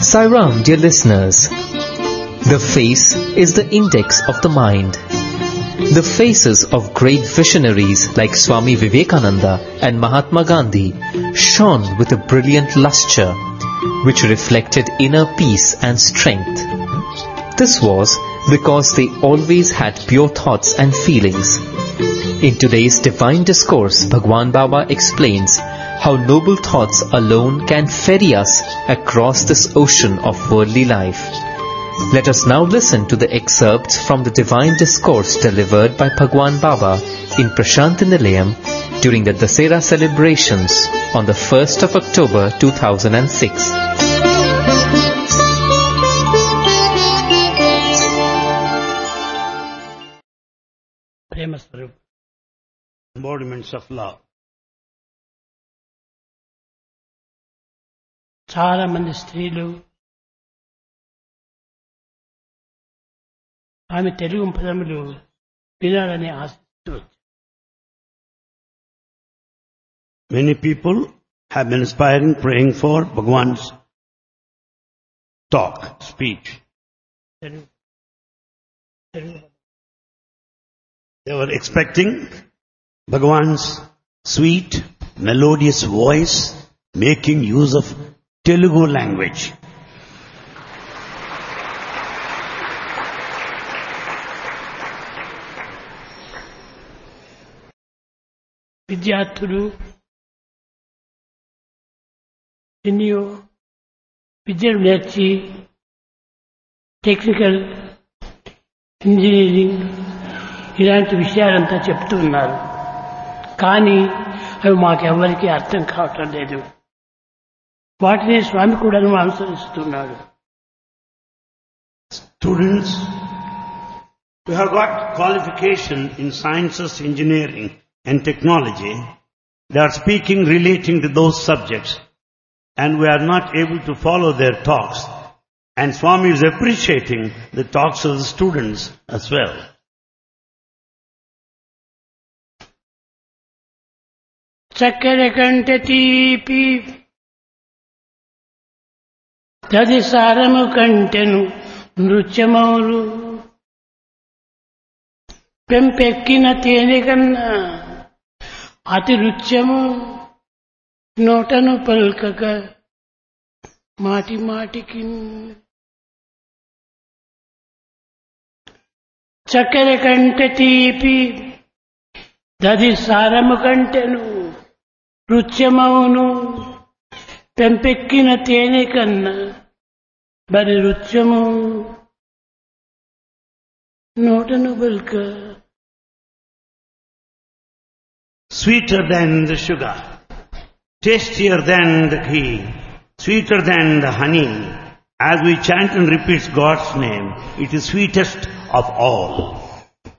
Sai Ram, dear listeners. The face is the index of the mind. The faces of great visionaries like Swami Vivekananda and Mahatma Gandhi shone with a brilliant lustre, which reflected inner peace and strength. This was because they always had pure thoughts and feelings. In today's Divine Discourse, Bhagwan Baba explains how noble thoughts alone can ferry us across this ocean of worldly life. Let us now listen to the excerpts from the Divine Discourse delivered by Bhagwan Baba in Prashanti Nilayam during the Dasera celebrations on the 1st of October 2006. Embodiments of love. చాలా మంది స్త్రీలు ఆమె తెలుగు పదములు వినాలని ఆశిస్తూ Many people have been aspiring, praying for Bhagwan's talk, speech. They were expecting Bhagwan's sweet, melodious voice, making use of Telugu language. విద్యార్థులు ఎన్నో విద్యను నేర్చి టెక్నికల్ ఇంజనీరింగ్ ఇలాంటి విషయాలంతా చెప్తూ ఉన్నారు. కానీ అవి మాకెవ్వరికీ అర్థం కావటం లేదు. వాటిని స్వామి కూడా అనుసరిస్తున్నాడు. Students who have got qualification in sciences, engineering and technology, they are speaking relating to those subjects, and we are not able to follow their talks. And Swami is appreciating the talks of the students as well. చక్కెర కంటే తీపి దది సారము కంటెను నృత్యమౌలు పెంపెక్కిన తేనె కన్నా అతి నృత్యము నోటను పల్కక మాటి మాటికి చక్కెర కంటే తీపి దది సారము కంటెను నృత్యమౌను పెంపెక్కిన తేనె కన్నా మరి నృత్యము నోటను బల్క. Sweeter than the sugar, tastier than the ghee, sweeter than the honey. As we chant and repeat God's name, it is sweetest of all.